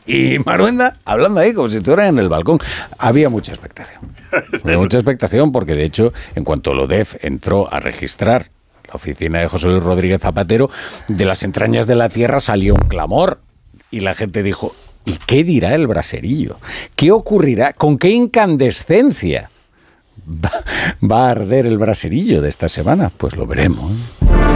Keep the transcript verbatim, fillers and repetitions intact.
Y Maruenda hablando ahí como si estuviera en el balcón. Había mucha expectación. Había mucha expectación porque, de hecho, en cuanto Lodef entró a registrar la oficina de José Luis Rodríguez Zapatero, de las entrañas de la tierra salió un clamor. Y la gente dijo, ¿y qué dirá el braserillo? ¿Qué ocurrirá? ¿Con qué incandescencia va, va a arder el braserillo de esta semana? Pues lo veremos, ¿eh?